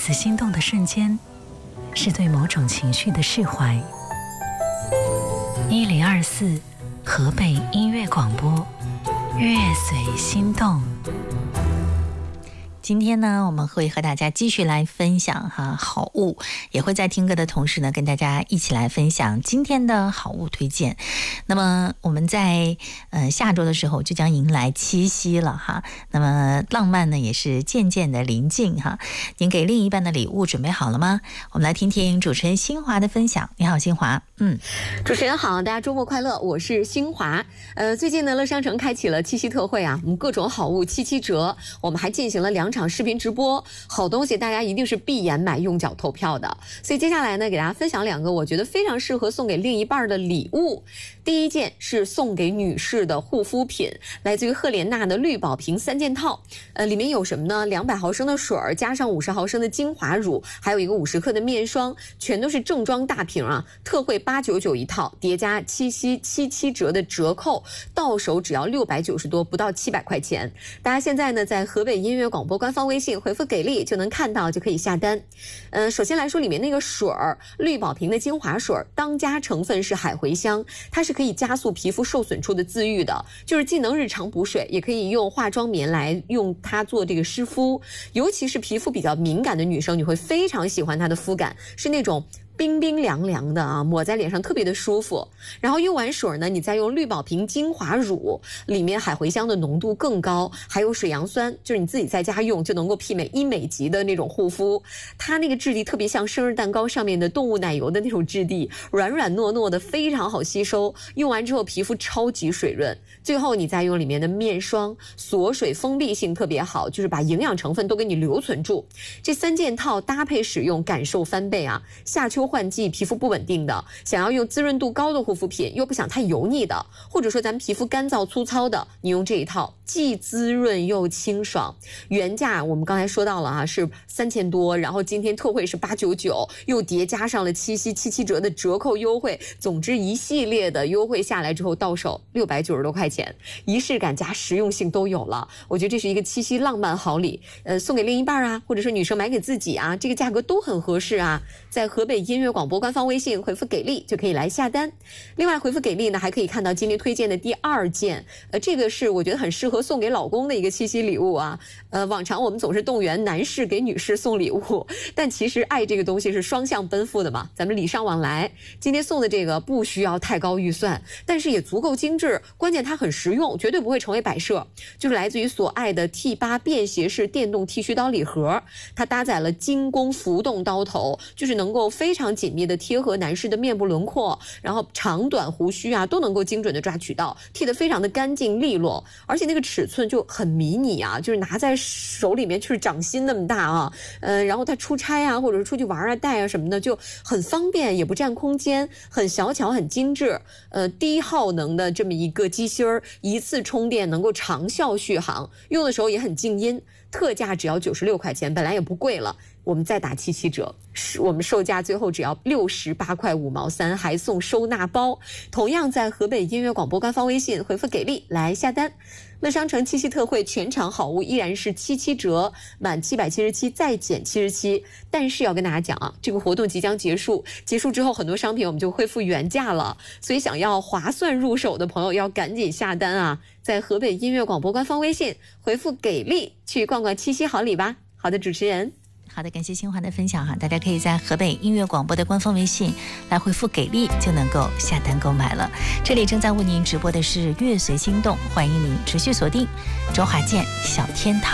此心动的瞬间，是对某种情绪的释怀。1024河北音乐广播，乐随心动。今天呢，我们会和大家继续来分享好物，也会在听歌的同时呢，跟大家一起来分享今天的好物推荐。那么我们在下周的时候就将迎来七夕了哈，那么浪漫呢也是渐渐的临近哈。您给另一半的礼物准备好了吗？我们来听听主持人新华的分享。你好，新华。 主持人好，大家周末快乐，我是新华。最近呢，乐商城开启了七夕特惠啊，我们各种好物7折，我们还进行了2场视频直播，好东西大家一定是闭眼买用脚投票的。所以接下来呢，给大家分享2个我觉得非常适合送给另一半的礼物。第一件是送给女士的护肤品，来自于赫莲娜的绿宝瓶3件套。里面有什么呢？200毫升的水加上50毫升的精华乳，还有一个50克的面霜，全都是正装大瓶啊，特惠899一套，叠加七夕77折的折扣，到手只要690多，不到700块钱。大家现在呢，在河北音乐广播官方微信回复给力就能看到，就可以下单。首先来说里面那个水儿，绿宝瓶的精华水，当家成分是海茴香，它是可以加速皮肤受损处的自愈的，就是既能日常补水，也可以用化妆棉来用它做这个湿敷，尤其是皮肤比较敏感的女生，你会非常喜欢它的肤感，是那种冰冰凉凉的啊，抹在脸上特别的舒服。然后用完水呢，你再用绿宝瓶精华乳，里面海茴香的浓度更高，还有水杨酸，就是你自己在家用就能够媲美医美级的那种护肤。它那个质地特别像生日蛋糕上面的动物奶油的那种质地，软软糯糯的，非常好吸收。用完之后皮肤超级水润。最后你再用里面的面霜，锁水封闭性特别好，就是把营养成分都给你留存住。这3件套搭配使用，感受翻倍啊！夏秋换季，皮肤不稳定的，想要用滋润度高的护肤品，又不想太油腻的，或者说咱们皮肤干燥粗糙的，你用这一套既滋润又清爽。原价我们刚才说到了啊，是3000多，然后今天特惠是899，又叠加上了七夕77折的折扣优惠，总之一系列的优惠下来之后，到手690多块钱，仪式感加实用性都有了。我觉得这是一个七夕浪漫好礼，送给另一半啊，或者说女生买给自己啊，这个价格都很合适啊。在河北音乐广播官方微信回复给力就可以来下单。另外回复给力呢，还可以看到今天推荐的第2件，这个是我觉得很适合送给老公的一个七夕礼物啊。往常我们总是动员男士给女士送礼物，但其实爱这个东西是双向奔赴的嘛，咱们礼尚往来。今天送的这个不需要太高预算，但是也足够精致，关键它很实用，绝对不会成为摆设。就是来自于所爱的 T8 便携式电动剃须刀礼盒，它搭载了精工浮动刀头，就是能够非常紧密的贴合男士的面部轮廓，然后长短胡须啊都能够精准的抓取到，剃得非常的干净利落，而且那个尺寸就很迷你啊，就是拿在手里面就是掌心那么大啊，然后它出差啊或者是出去玩啊带啊什么的就很方便，也不占空间，很小巧很精致。低耗能的这么一个机芯儿，一次充电能够长效续航，用的时候也很静音，特价只要96块钱，本来也不贵了，我们再打77折，我们售价最后只要68块5毛3，还送收纳包。同样在河北音乐广播官方微信回复给力来下单。乐商城七夕特惠，全场好物依然是77折，满777再减77。但是要跟大家讲啊，这个活动即将结束，结束之后很多商品我们就恢复原价了，所以想要划算入手的朋友要赶紧下单啊！在河北音乐广播官方微信回复给力，去逛逛七夕好礼吧。好的，主持人。 好的，感谢新华的分享哈，大家可以在河北音乐广播的官方微信来回复给力，就能够下单购买了。这里正在为您直播的是乐随心动，欢迎您持续锁定周华健小天堂。